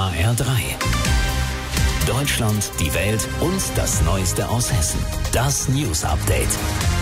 HR3. Deutschland, die Welt und das Neueste aus Hessen. Das News Update.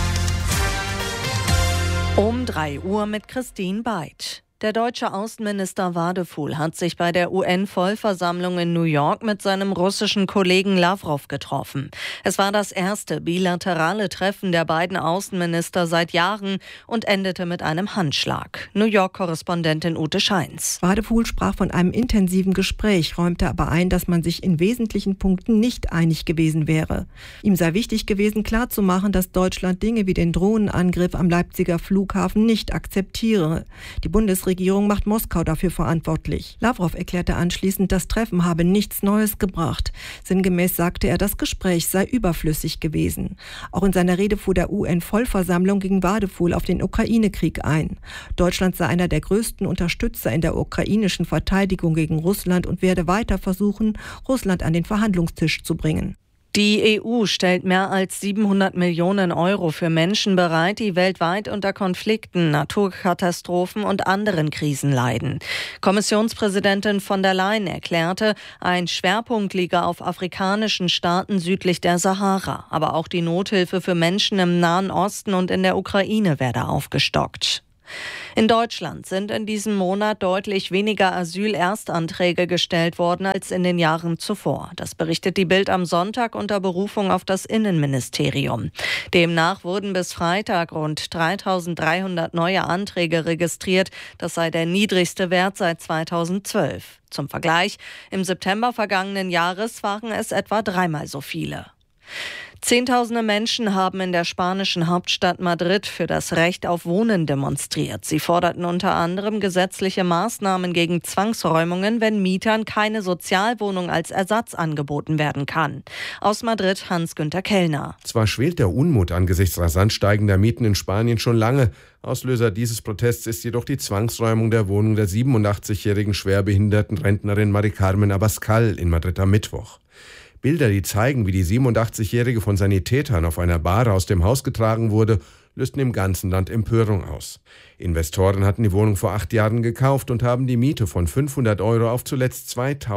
Um 3 Uhr mit Christine Beid. Der deutsche Außenminister Wadefuhl hat sich bei der UN-Vollversammlung in New York mit seinem russischen Kollegen Lavrov getroffen. Es war das erste bilaterale Treffen der beiden Außenminister seit Jahren und endete mit einem Handschlag. New York-Korrespondentin Ute Scheins. Wadefuhl sprach von einem intensiven Gespräch, räumte aber ein, dass man sich in wesentlichen Punkten nicht einig gewesen wäre. Ihm sei wichtig gewesen, klarzumachen, dass Deutschland Dinge wie den Drohnenangriff am Leipziger Flughafen nicht akzeptiere. Die Bundesregierung macht Moskau dafür verantwortlich. Lavrov erklärte anschließend, das Treffen habe nichts Neues gebracht. Sinngemäß sagte er, das Gespräch sei überflüssig gewesen. Auch in seiner Rede vor der UN-Vollversammlung ging Wadefuhl auf den Ukraine-Krieg ein. Deutschland sei einer der größten Unterstützer in der ukrainischen Verteidigung gegen Russland und werde weiter versuchen, Russland an den Verhandlungstisch zu bringen. Die EU stellt mehr als 700 Millionen Euro für Menschen bereit, die weltweit unter Konflikten, Naturkatastrophen und anderen Krisen leiden. Kommissionspräsidentin von der Leyen erklärte, ein Schwerpunkt liege auf afrikanischen Staaten südlich der Sahara. Aber auch die Nothilfe für Menschen im Nahen Osten und in der Ukraine werde aufgestockt. In Deutschland sind in diesem Monat deutlich weniger Asylerstanträge gestellt worden als in den Jahren zuvor. Das berichtet die Bild am Sonntag unter Berufung auf das Innenministerium. Demnach wurden bis Freitag rund 3.300 neue Anträge registriert. Das sei der niedrigste Wert seit 2012. Zum Vergleich, im September vergangenen Jahres waren es etwa 3-mal so viele. Zehntausende Menschen haben in der spanischen Hauptstadt Madrid für das Recht auf Wohnen demonstriert. Sie forderten unter anderem gesetzliche Maßnahmen gegen Zwangsräumungen, wenn Mietern keine Sozialwohnung als Ersatz angeboten werden kann. Aus Madrid Hans-Günther Kellner. Zwar schwelt der Unmut angesichts rasant steigender Mieten in Spanien schon lange. Auslöser dieses Protests ist jedoch die Zwangsräumung der Wohnung der 87-jährigen schwerbehinderten Rentnerin Mari Carmen Abascal in Madrid am Mittwoch. Bilder, die zeigen, wie die 87-Jährige von Sanitätern auf einer Bahre aus dem Haus getragen wurde, lösten im ganzen Land Empörung aus. Investoren hatten die Wohnung vor 8 Jahren gekauft und haben die Miete von 500 Euro auf zuletzt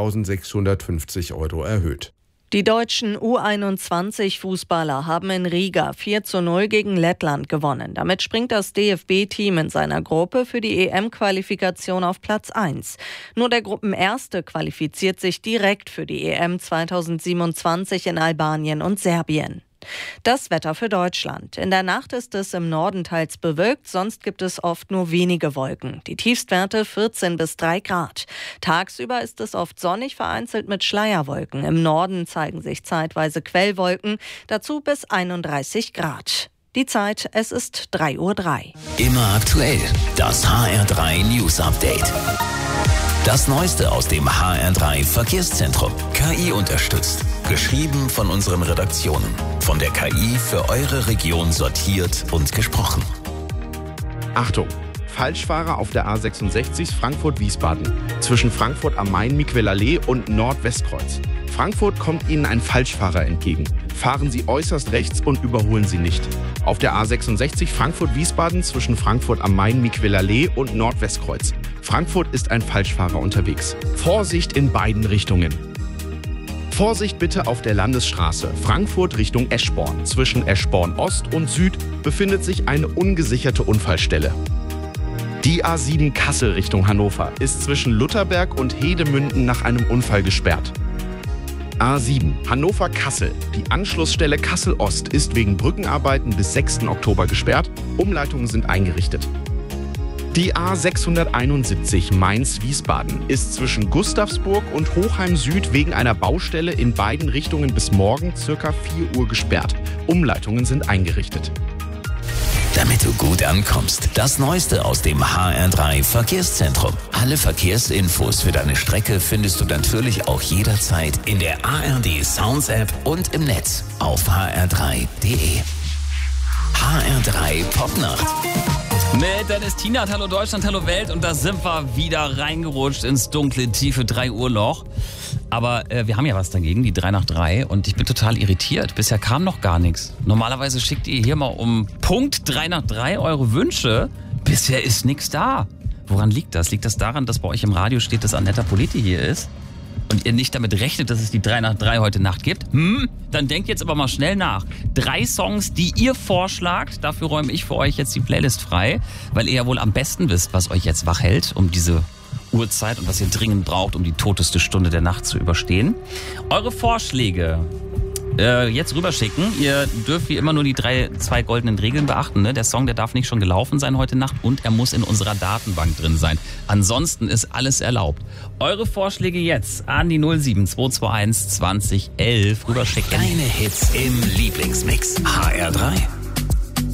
2.650 Euro erhöht. Die deutschen U21-Fußballer haben in Riga 4:0 gegen Lettland gewonnen. Damit springt das DFB-Team in seiner Gruppe für die EM-Qualifikation auf Platz 1. Nur der Gruppenerste qualifiziert sich direkt für die EM 2027 in Albanien und Serbien. Das Wetter für Deutschland. In der Nacht ist es im Norden teils bewölkt, sonst gibt es oft nur wenige Wolken. Die Tiefstwerte 14 bis 3 Grad. Tagsüber ist es oft sonnig, vereinzelt mit Schleierwolken. Im Norden zeigen sich zeitweise Quellwolken, dazu bis 31 Grad. Die Zeit, es ist 3:03 Uhr. Immer aktuell, das HR3 News Update. Das Neueste aus dem HR3 Verkehrszentrum. KI unterstützt. Geschrieben von unseren Redaktionen. Von der KI für eure Region sortiert und gesprochen. Achtung! Falschfahrer auf der A66 Frankfurt-Wiesbaden. Zwischen Frankfurt am Main, Miquellallee und Nord-Westkreuz. Frankfurt kommt Ihnen ein Falschfahrer entgegen. Fahren Sie äußerst rechts und überholen Sie nicht. Auf der A66 Frankfurt-Wiesbaden zwischen Frankfurt am Main, Miquellallee und Nord-Westkreuz. Frankfurt ist ein Falschfahrer unterwegs. Vorsicht in beiden Richtungen. Vorsicht bitte auf der Landesstraße Frankfurt Richtung Eschborn. Zwischen Eschborn Ost und Süd befindet sich eine ungesicherte Unfallstelle. Die A7 Kassel Richtung Hannover ist zwischen Lutherberg und Hedemünden nach einem Unfall gesperrt. A7 Hannover-Kassel. Die Anschlussstelle Kassel-Ost ist wegen Brückenarbeiten bis 6. Oktober gesperrt. Umleitungen sind eingerichtet. Die A671 Mainz-Wiesbaden ist zwischen Gustavsburg und Hochheim Süd wegen einer Baustelle in beiden Richtungen bis morgen ca. 4 Uhr gesperrt. Umleitungen sind eingerichtet. Damit du gut ankommst, das Neueste aus dem HR3 Verkehrszentrum. Alle Verkehrsinfos für deine Strecke findest du natürlich auch jederzeit in der ARD Sounds App und im Netz auf hr3.de. HR3 Popnacht. Mit Dennis Tienert, hallo Deutschland, hallo Welt, und da sind wir wieder reingerutscht ins dunkle, tiefe 3 Uhr Loch. Aber wir haben ja was dagegen, die 3 nach 3, und ich bin total irritiert. Bisher kam noch gar nichts. Normalerweise schickt ihr hier mal um Punkt 3 nach 3 eure Wünsche. Bisher ist nichts da. Woran liegt das? Liegt das daran, dass bei euch im Radio steht, dass Annetta Politi hier ist? und ihr nicht damit rechnet, dass es die 3 nach 3 heute Nacht gibt, dann denkt jetzt aber mal schnell nach. 3 Songs, die ihr vorschlagt, dafür räume ich für euch jetzt die Playlist frei, weil ihr ja wohl am besten wisst, was euch jetzt wach hält, um diese Uhrzeit und was ihr dringend braucht, um die toteste Stunde der Nacht zu überstehen. Eure Vorschläge jetzt rüberschicken. Ihr dürft wie immer nur die 2 goldenen Regeln beachten. Ne? Der Song, der darf nicht schon gelaufen sein heute Nacht und er muss in unserer Datenbank drin sein. Ansonsten ist alles erlaubt. Eure Vorschläge jetzt an die 07221 2011 rüberschicken. Deine Hits im Lieblingsmix. HR3.